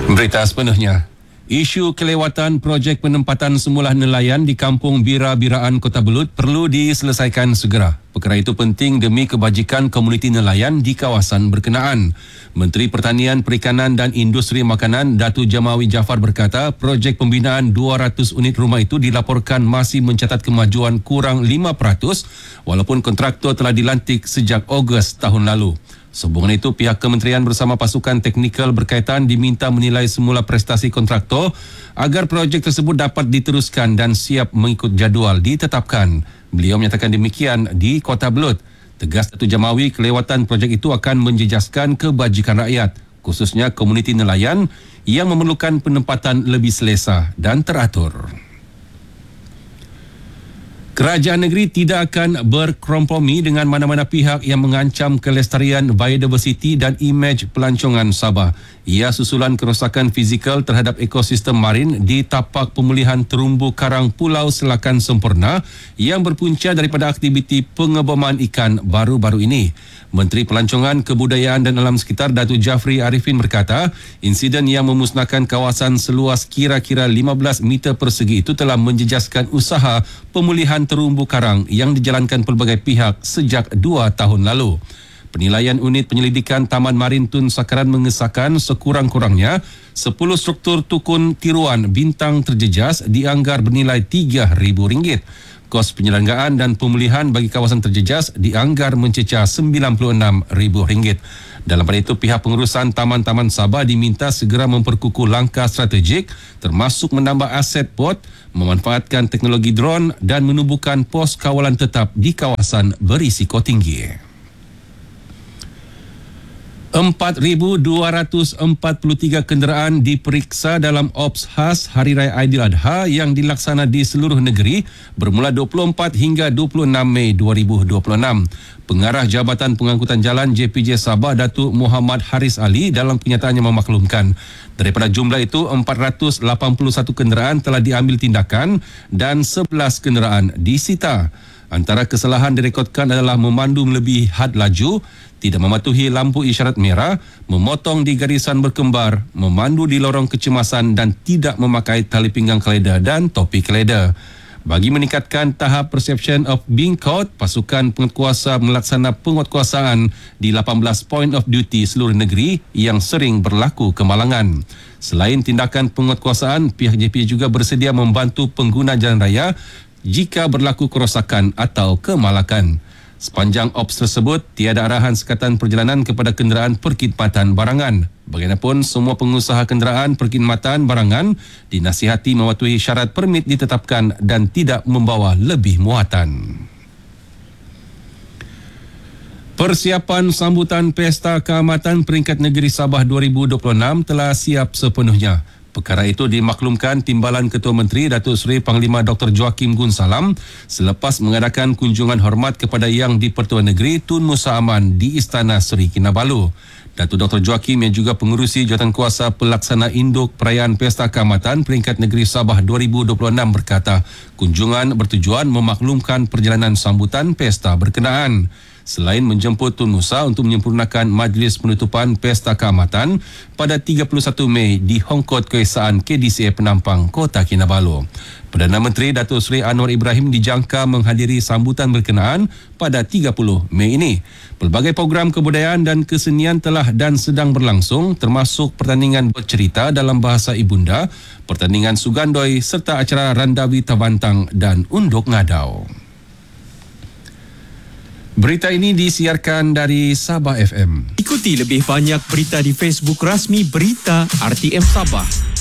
Berita sepenuhnya. Isu kelewatan projek penempatan semula nelayan di Kampung Bira-Biraan Kota Belud perlu diselesaikan segera. Perkara itu penting demi kebajikan komuniti nelayan di kawasan berkenaan. Menteri Pertanian, Perikanan dan Industri Makanan Datuk Jamawi Jaafar berkata, projek pembinaan 200 unit rumah itu dilaporkan masih mencatat kemajuan kurang 5% walaupun kontraktor telah dilantik sejak Ogos tahun lalu. Sehubungan itu, pihak kementerian bersama pasukan teknikal berkaitan diminta menilai semula prestasi kontraktor agar projek tersebut dapat diteruskan dan siap mengikut jadual ditetapkan. Beliau menyatakan demikian di Kota Belud. Tegas Datuk Jamawi, kelewatan projek itu akan menjejaskan kebajikan rakyat, khususnya komuniti nelayan yang memerlukan penempatan lebih selesa dan teratur. Kerajaan negeri tidak akan berkompromi dengan mana-mana pihak yang mengancam kelestarian biodiversiti dan imej pelancongan Sabah. Ia susulan kerosakan fizikal terhadap ekosistem marin di tapak pemulihan terumbu karang Pulau Selakan Sempurna yang berpunca daripada aktiviti pengeboman ikan baru-baru ini. Menteri Pelancongan, Kebudayaan dan Alam Sekitar Datuk Jafri Arifin berkata, insiden yang memusnahkan kawasan seluas kira-kira 15 meter persegi itu telah menjejaskan usaha pemulihan terumbu karang yang dijalankan pelbagai pihak sejak 2 tahun lalu. Penilaian unit penyelidikan Taman Marin Tun Sakaran mengesahkan sekurang-kurangnya 10 struktur tukun tiruan bintang terjejas dianggar bernilai RM3,000. Kos penyelenggaraan dan pemulihan bagi kawasan terjejas dianggar mencecah RM96,000. Dalam pada itu, pihak pengurusan Taman-Taman Sabah diminta segera memperkukuh langkah strategik termasuk menambah aset bot, memanfaatkan teknologi drone dan menubuhkan pos kawalan tetap di kawasan berisiko tinggi. 4,243 kenderaan diperiksa dalam Ops khas Hari Raya Aidiladha yang dilaksana di seluruh negeri bermula 24 hingga 26 Mei 2026. Pengarah Jabatan Pengangkutan Jalan JPJ Sabah Datuk Muhammad Haris Ali dalam kenyataannya memaklumkan, daripada jumlah itu 481 kenderaan telah diambil tindakan dan 11 kenderaan disita. Antara kesalahan direkodkan adalah memandu melebihi had laju, tidak mematuhi lampu isyarat merah, memotong di garisan berkembar, memandu di lorong kecemasan dan tidak memakai tali pinggang keleda dan topi keleda. Bagi meningkatkan tahap perception of being caught, pasukan penguatkuasa melaksana penguatkuasaan di 18 point of duty seluruh negeri yang sering berlaku kemalangan. Selain tindakan penguatkuasaan, pihak JP juga bersedia membantu pengguna jalan raya jika berlaku kerosakan atau kemalakan. Sepanjang ops tersebut, tiada arahan sekatan perjalanan kepada kenderaan perkhidmatan barangan. Bagaimanapun, semua pengusaha kenderaan perkhidmatan barangan dinasihati mematuhi syarat permit ditetapkan dan tidak membawa lebih muatan. Persiapan sambutan Pesta Keamatan Peringkat Negeri Sabah 2026 telah siap sepenuhnya. Perkara itu dimaklumkan Timbalan Ketua Menteri Datuk Seri Panglima Dr. Joakim Gun Salam selepas mengadakan kunjungan hormat kepada Yang di-Pertua Negeri Tun Musa Aman di Istana Seri Kinabalu. Datuk Dr. Joakim yang juga pengurusi Jawatankuasa Pelaksana Induk Perayaan Pesta Keamatan Peringkat Negeri Sabah 2026 berkata, kunjungan bertujuan memaklumkan perjalanan sambutan pesta berkenaan. Selain menjemput Tun Musa untuk menyempurnakan majlis penutupan Pesta Keamatan pada 31 Mei di Hongkot Keesaan KDCA Penampang, Kota Kinabalu. Perdana Menteri Datuk Seri Anwar Ibrahim dijangka menghadiri sambutan berkenaan pada 30 Mei ini. Pelbagai program kebudayaan dan kesenian telah dan sedang berlangsung, termasuk pertandingan bercerita dalam bahasa Ibunda, pertandingan Sugandoi serta acara Randawi Tabantang dan Unduk Ngadau. Berita ini disiarkan dari Sabah FM. Ikuti lebih banyak berita di Facebook rasmi Berita RTM Sabah.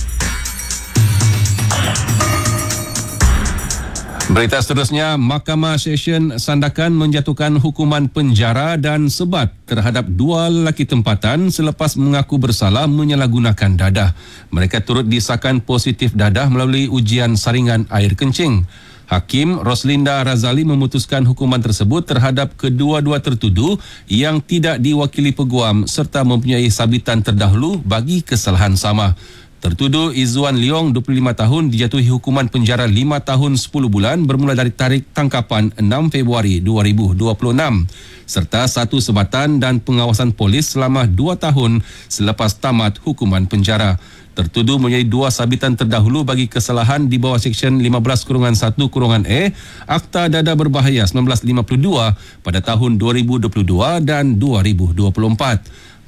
Berita seterusnya, Mahkamah Session Sandakan menjatuhkan hukuman penjara dan sebat terhadap 2 lelaki tempatan selepas mengaku bersalah menyalahgunakan dadah. Mereka turut disahkan positif dadah melalui ujian saringan air kencing. Hakim Roslinda Razali memutuskan hukuman tersebut terhadap kedua-dua tertuduh yang tidak diwakili peguam serta mempunyai sabitan terdahulu bagi kesalahan sama. Tertuduh Izzuan Leong, 25 tahun, dijatuhi hukuman penjara 5 tahun 10 bulan bermula dari tarikh tangkapan 6 Februari 2026 serta 1 sebatan dan pengawasan polis selama 2 tahun selepas tamat hukuman penjara. Tertuduh mempunyai 2 sabitan terdahulu bagi kesalahan di bawah Seksyen 15-1-E Akta Dadah Berbahaya 1952 pada tahun 2022 dan 2024.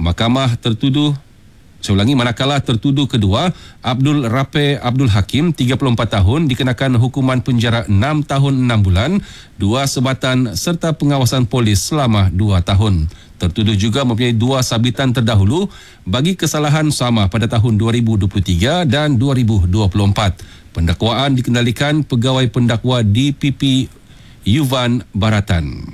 Manakala tertuduh kedua, Abdul Rape Abdul Hakim, 34 tahun, dikenakan hukuman penjara 6 tahun 6 bulan, 2 sebatan serta pengawasan polis selama 2 tahun. Tertuduh juga mempunyai 2 sabitan terdahulu bagi kesalahan sama pada tahun 2023 dan 2024. Pendakwaan dikendalikan Pegawai Pendakwa DPP Yuvan Baratan.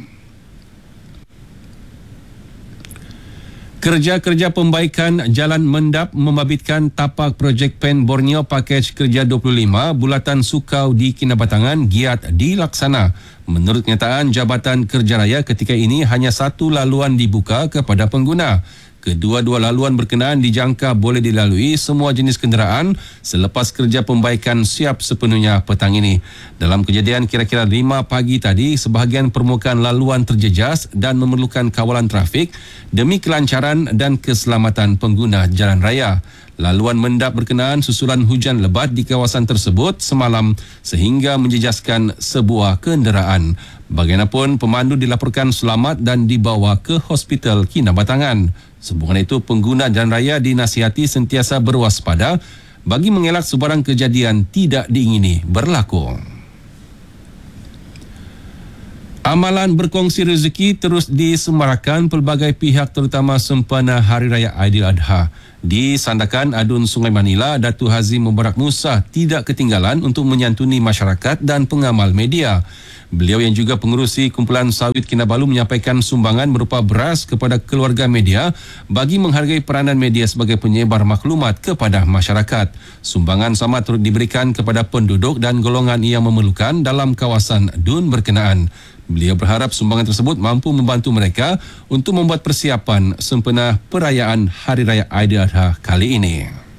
Kerja-kerja pembaikan Jalan Mendap membabitkan tapak projek PEN Borneo Pakej Kerja 25 Bulatan Sukau di Kinabatangan giat dilaksana. Menurut kenyataan Jabatan Kerja Raya, ketika ini hanya 1 laluan dibuka kepada pengguna. Kedua-dua laluan berkenaan dijangka boleh dilalui semua jenis kenderaan selepas kerja pembaikan siap sepenuhnya petang ini. Dalam kejadian kira-kira 5 pagi tadi, sebahagian permukaan laluan terjejas dan memerlukan kawalan trafik demi kelancaran dan keselamatan pengguna jalan raya. Laluan Mendap berkenaan susulan hujan lebat di kawasan tersebut semalam sehingga menjejaskan sebuah kenderaan. Bagaimanapun, pemandu dilaporkan selamat dan dibawa ke Hospital Kinabatangan. Sehubungan itu, pengguna jalan raya dinasihati sentiasa berwaspada bagi mengelak sebarang kejadian tidak diingini berlaku. Amalan berkongsi rezeki terus disemarakan pelbagai pihak terutama sempena Hari Raya Aidiladha. Di Sandakan Adun Sungai Manila, Datuk Hazi Mubarak Musa tidak ketinggalan untuk menyantuni masyarakat dan pengamal media. Beliau yang juga pengerusi Kumpulan Sawit Kinabalu menyampaikan sumbangan berupa beras kepada keluarga media bagi menghargai peranan media sebagai penyebar maklumat kepada masyarakat. Sumbangan sama turut diberikan kepada penduduk dan golongan yang memerlukan dalam kawasan Dun berkenaan. Beliau berharap sumbangan tersebut mampu membantu mereka untuk membuat persiapan sempena perayaan Hari Raya Aidiladha kali ini.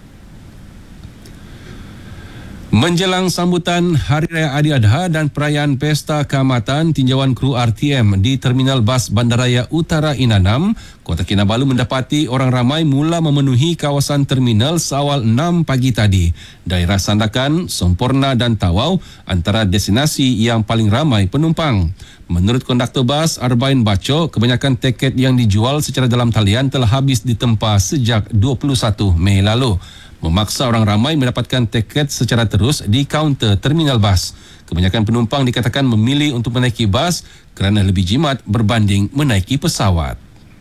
Menjelang sambutan Hari Raya Aidiladha dan perayaan Pesta Keamatan, tinjauan kru RTM di Terminal Bas Bandaraya Utara Inanam, Kota Kinabalu mendapati orang ramai mula memenuhi kawasan terminal seawal 6 pagi tadi. Daerah Sandakan, Semporna dan Tawau antara destinasi yang paling ramai penumpang. Menurut konduktor bas Arbain Baco, kebanyakan tiket yang dijual secara dalam talian telah habis ditempa sejak 21 Mei lalu. Memaksa orang ramai mendapatkan tiket secara terus di kaunter terminal bas. Kebanyakan penumpang dikatakan memilih untuk menaiki bas kerana lebih jimat berbanding menaiki pesawat.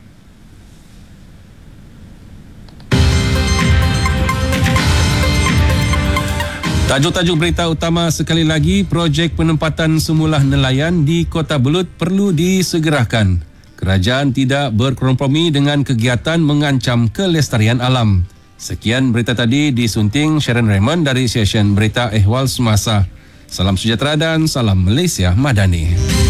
Tajuk-tajuk berita utama sekali lagi, projek penempatan semula nelayan di Kota Belud perlu disegerakan. Kerajaan tidak berkompromi dengan kegiatan mengancam kelestarian alam. Sekian berita tadi disunting Sharon Raymond dari Stesen Berita Ehwal Semasa. Salam sejahtera dan salam Malaysia Madani.